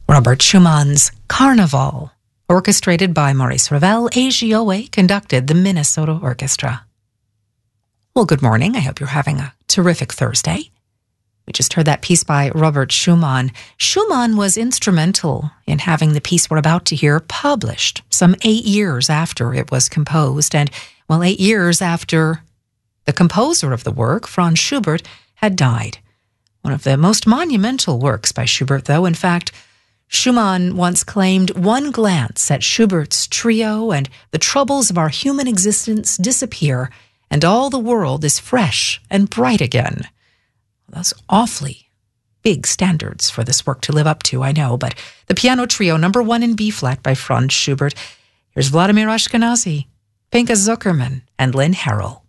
Robert Schumann's Carnival, orchestrated by Maurice Ravel, AGOA conducted the Minnesota Orchestra. Well, good morning. I hope you're having a terrific Thursday. We just heard that piece by Robert Schumann. Schumann was instrumental in having the piece we're about to hear published some 8 years after it was composed, and, 8 years after the composer of the work, Franz Schubert, had died. One of the most monumental works by Schubert, though. In fact, Schumann once claimed, "One glance at Schubert's trio and the troubles of our human existence disappear, and all the world is fresh and bright again." Those awfully big standards for this work to live up to, I know, but the piano trio, number 1 in B-flat by Franz Schubert. Here's Vladimir Ashkenazy, Pinchas Zuckerman, and Lynn Harrell.